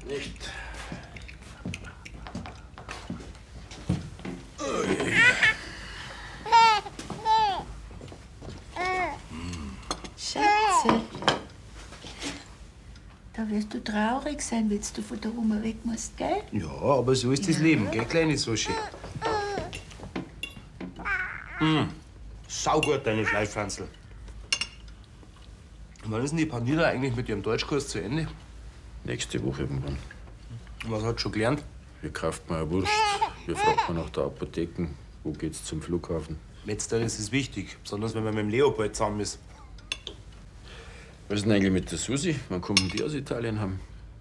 Nicht. Schatze. Da wirst du traurig sein, wenn du von der Oma weg musst, gell? Ja, aber so ist das Leben, gell, kleine Sushi? Saugut, deine Fleischpflanzel. Wann ist denn die Panida eigentlich mit ihrem Deutschkurs zu Ende? Nächste Woche irgendwann. Was hat sie schon gelernt? Hier kauft man eine Wurst. Hier fragt man nach der Apotheke. Wo geht's zum Flughafen? Letzteres ist wichtig, besonders wenn man mit dem Leopold zusammen ist. Was ist denn eigentlich mit der Susi? Wann kommen die aus Italien haben?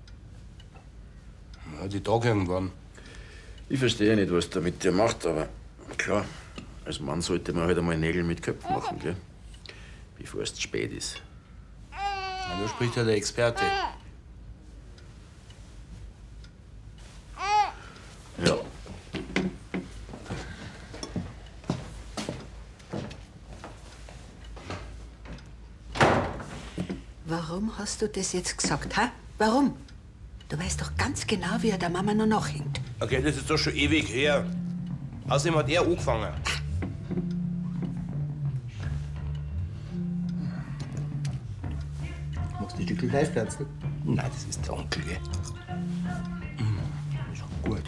Ja, die Tage irgendwann. Ich verstehe nicht, was der mit dir macht, aber klar, als Mann sollte man halt einmal Nägel mit Köpfen machen, gell? Bevor es zu spät ist. Ja, da spricht ja der Experte. Ja. Warum hast du das jetzt gesagt, ha? Warum? Du weißt doch ganz genau, wie er der Mama noch nachhängt. Okay, das ist doch schon ewig her. Außerdem hat er angefangen. Magst du die Stückchen Fleischpflanzen? Nein, das ist der Onkel, gell? Ist auch gut.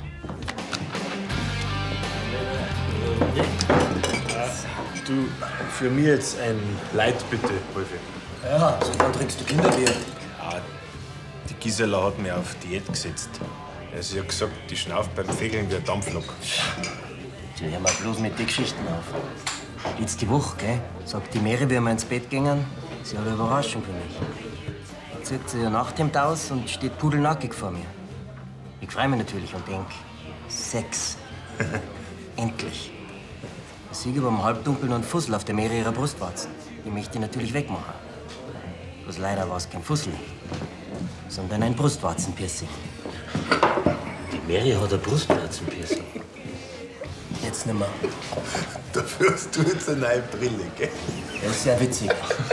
Du, für mich jetzt ein Leid, bitte, Wolfi. Ja, so dann trinkst du Kinderbier. Ja, die Gisela hat mich auf Diät gesetzt. Sie hat gesagt, die schnauft beim Fegeln wie ein Dampflok. Du, hör mal bloß mit den Geschichten auf. Jetzt die Woche, gell? Sagt die Mary, wie wir ins Bett gingen, sie hat eine Überraschung für mich. Dann zieht sie ihr Nachthemd aus und steht pudelnackig vor mir. Ich freue mich natürlich und denk, Sex. Endlich. Ich sehe beim Halbdunkeln und Fussel auf der Mary ihrer Brustwarzen. Die möchte ich natürlich wegmachen. Bloß leider war es kein Fussel, sondern ein Brustwarzenpiercing. Die Mary hat ein Brustwarzenpiercing. Jetzt nimmer. Dafür hast du jetzt eine neue Brille, gell? Das ist sehr witzig.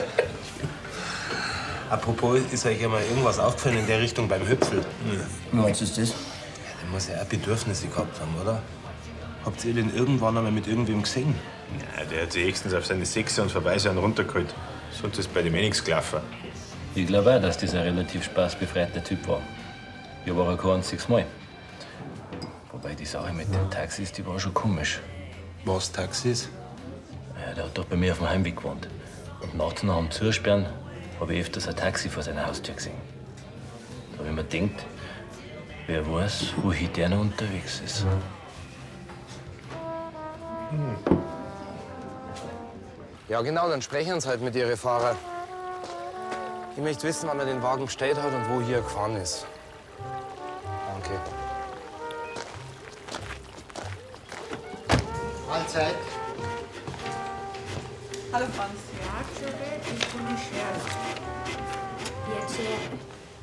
Apropos, ist euch ja mal irgendwas aufgefallen in der Richtung beim Hüpfel? Wie meinst du das? Der muss ja auch Bedürfnisse gehabt haben, oder? Habt ihr den irgendwann einmal mit irgendwem gesehen? Ja, der hat sich höchstens auf seine Sechse und vorbei runtergeholt. Sonst ist bei dem eh nichts gelaufen. Ich glaube auch, dass das ein relativ spaßbefreiter Typ war. Ich war kein einziges Mal. Wobei die Sache mit den Taxis, die war schon komisch. Was, Taxis? Ja, der hat doch bei mir auf dem Heimweg gewohnt. Und nachts nach dem Zusperren habe ich öfters ein Taxi vor seiner Haustür gesehen. Da habe ich mir gedacht, wer weiß, wohin der noch unterwegs ist. Ja, genau, dann sprechen Sie halt mit Ihren Fahrer. Ich möchte wissen, wann er den Wagen bestellt hat und wo hier gefahren ist. Danke. Mahlzeit. Hallo Franz. Piacere e conoscere. Piacere.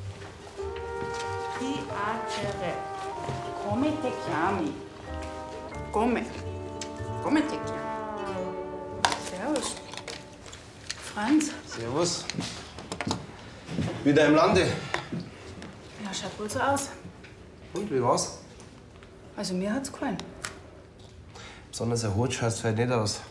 Piacere. Come te chiami? Come? Come te chiami? Servus. Franz. Servus. Wieder im Lande. Ja, schaut wohl so aus. Und, wie war's? Also mir hat's gefallen. Besonders erholt schaust du halt nicht aus.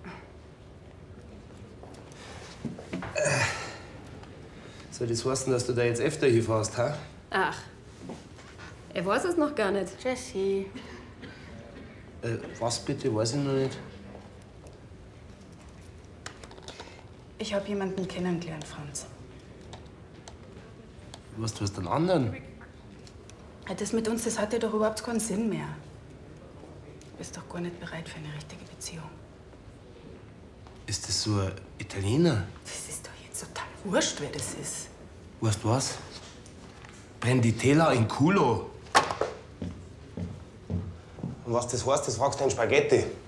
Soll das heißen, dass du da jetzt öfter hinfährst, ha? Ach, er weiß es noch gar nicht. Jessie. Was bitte? Weiß ich noch nicht. Ich habe jemanden kennengelernt, Franz. Was, du hast einen anderen? Das mit uns, das hat ja doch überhaupt keinen Sinn mehr. Du bist doch gar nicht bereit für eine richtige Beziehung. Ist das so ein Italiener? Das ist doch jetzt total wurscht, wer das ist. Weißt du was? Prenditela in culo. Und was das heißt, das fragst du in Spaghetti.